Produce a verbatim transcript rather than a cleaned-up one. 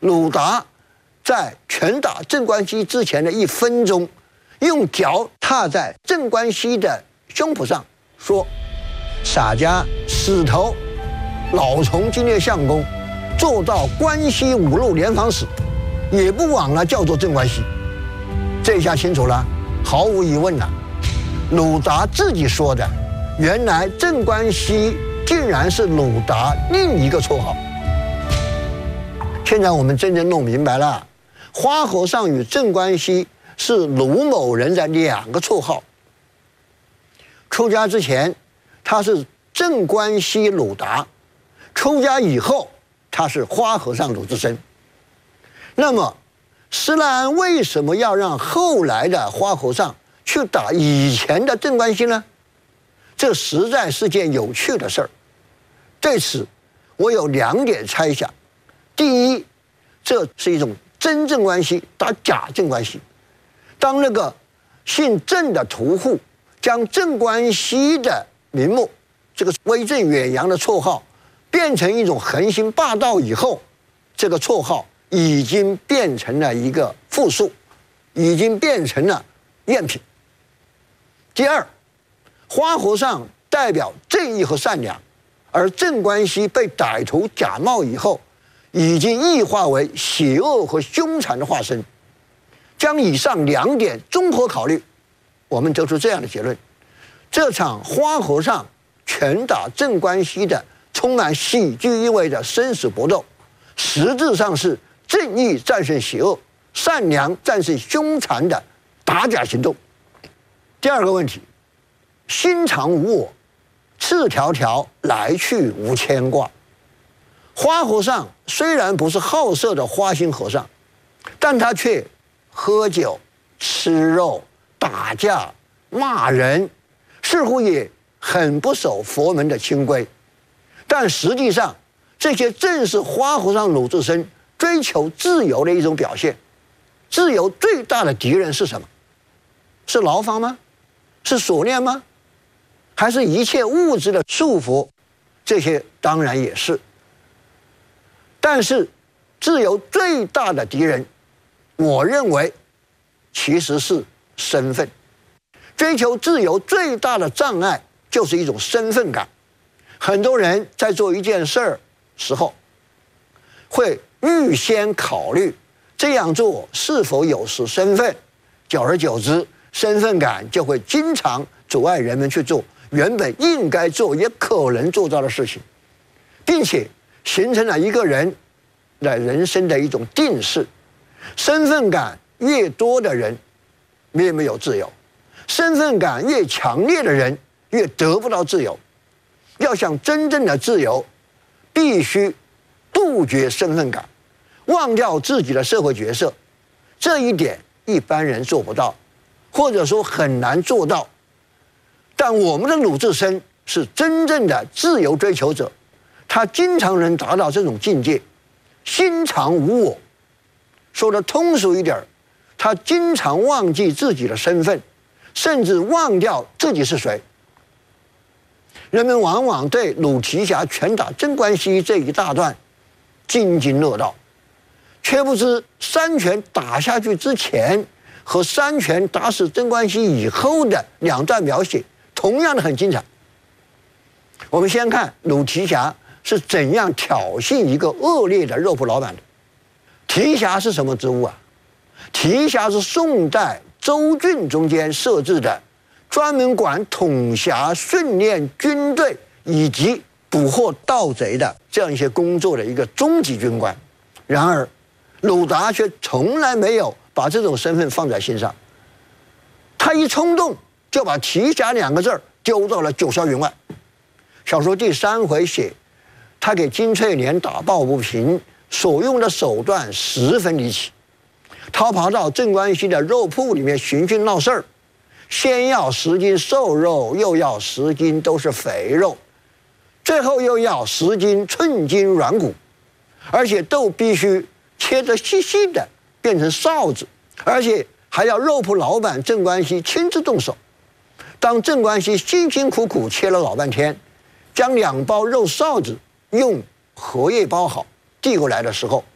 鲁达在拳打镇关西之前的一分钟，用脚踏在镇关西的胸脯上，说：“洒家死头，老从今日相公，做到关西五路联防使，也不枉了叫做镇关西。”这下清楚了，毫无疑问了，鲁达自己说的，原来镇关西竟然是鲁达另一个绰号。现在我们真正弄明白了，花和尚与镇关西是鲁某人的两个绰号。出家之前，他是镇关西鲁达；出家以后，他是花和尚鲁智深。那么，施耐庵为什么要让后来的花和尚去打以前的镇关西呢？这实在是件有趣的事儿。对此，我有两点猜想。第一，这是一种真镇关西打假镇关西。当那个姓郑的屠户将镇关西的名目，这个威震远扬的绰号，变成一种横行霸道以后，这个绰号已经变成了一个负数，已经变成了赝品。第二，花和尚代表正义和善良，而镇关西被歹徒假冒以后，已经异化为邪恶和凶残的化身。将以上两点综合考虑，我们得出这样的结论：这场花和尚拳打镇关西的充满喜剧意味的生死搏斗，实质上是正义战胜邪恶、善良战胜凶残的打假行动。第二个问题，心常无我，赤条条来去无牵挂。花和尚虽然不是好色的花心和尚，但他却喝酒、吃肉、打架、骂人，似乎也很不守佛门的清规。但实际上，这些正是花和尚鲁智深追求自由的一种表现。自由最大的敌人是什么？是牢房吗？是锁链吗？还是一切物质的束缚？这些当然也是。但是，自由最大的敌人，我认为其实是身份。追求自由最大的障碍就是一种身份感。很多人在做一件事儿时候，会预先考虑这样做是否有失身份，久而久之，身份感就会经常阻碍人们去做原本应该做也可能做到的事情，并且形成了一个人的人生的一种定式。身份感越多的人越没有自由，身份感越强烈的人越得不到自由。要想真正的自由，必须杜绝身份感，忘掉自己的社会角色。这一点一般人做不到，或者说很难做到。但我们的鲁智深是真正的自由追求者，他经常能达到这种境界，心常无我。说的通俗一点，他经常忘记自己的身份，甚至忘掉自己是谁。人们往往对鲁提辖拳打镇关西这一大段津津乐道，却不知三拳打下去之前和三拳打死镇关西以后的两段描写同样的很精彩。我们先看鲁提辖是怎样挑衅一个恶劣的肉铺老板的。提辖是什么职务啊？提辖是宋代州郡中间设置的，专门管统辖训练军队以及捕获盗贼的这样一些工作的一个中级军官。然而，鲁达却从来没有把这种身份放在心上，他一冲动就把提辖两个字丢到了九霄云外。小说第三回写，他给金翠莲打抱不平，所用的手段十分离奇。他跑到镇关西的肉铺里面寻衅闹事儿，先要十斤瘦肉，又要十斤都是肥肉，最后又要十斤寸筋软骨，而且都必须切得细细的，变成臊子，而且还要肉铺老板镇关西亲自动手。当镇关西辛辛苦苦切了老半天，将两包肉臊子用荷叶包好递过来的时候，